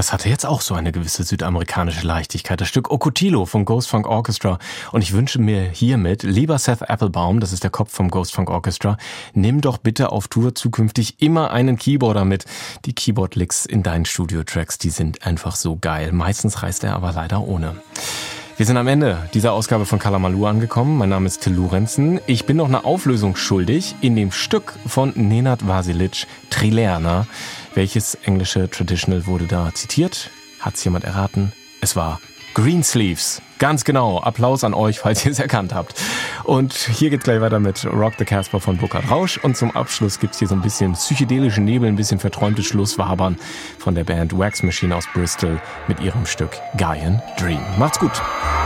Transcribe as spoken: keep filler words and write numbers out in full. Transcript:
Das hatte jetzt auch so eine gewisse südamerikanische Leichtigkeit. Das Stück Ocotillo vom Ghost Funk Orchestra. Und ich wünsche mir hiermit, lieber Seth Applebaum, das ist der Kopf vom Ghost Funk Orchestra, nimm doch bitte auf Tour zukünftig immer einen Keyboarder mit. Die Keyboard-Licks in deinen Studio-Tracks, die sind einfach so geil. Meistens reist er aber leider ohne. Wir sind am Ende dieser Ausgabe von Kalamalur angekommen. Mein Name ist Till Lorenzen. Ich bin noch eine Auflösung schuldig in dem Stück von Nenad Vasilic, Trilerna. Welches englische Traditional wurde da zitiert? Hat's jemand erraten? Es war Greensleeves. Ganz genau. Applaus an euch, falls ihr es erkannt habt. Und hier geht's gleich weiter mit Rock the Casbah von Burkhard Rausch. Und zum Abschluss gibt's hier so ein bisschen psychedelischen Nebel, ein bisschen verträumtes Schlusswabern von der Band Wax Machine aus Bristol mit ihrem Stück Gaian Dream. Macht's gut.